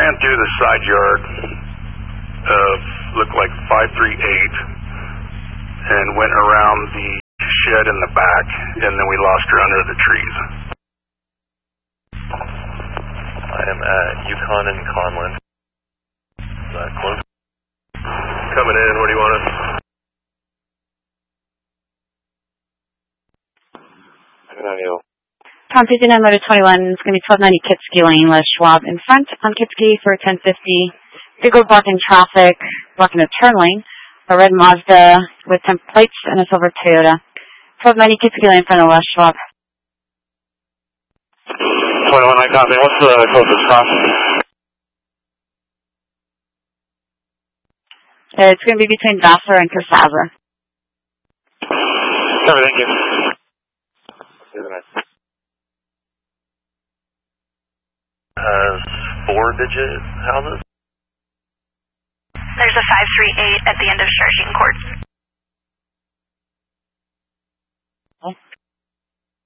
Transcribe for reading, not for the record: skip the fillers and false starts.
ran through the side yard of, looked like 538, and went around the shed in the back, and then we lost her under the trees. I am at Yukon and Conlin. Is that close? Coming in, what do you want us? Tom 59 Motor 21 is going to be 1290 Kitsky Lane, Les Schwab in front on Kitsky for 1050. Big old blocking traffic, blocking a turn lane. A red Mazda with 10 plates and a silver Toyota. 1290 Kitsky Lane in front of Les Schwab. 21, I copy. What's the closest cross? It's going to be between Vassar and Cassava. Thank you. Has 4-digit houses? There's a 538 at the end of Charging Court.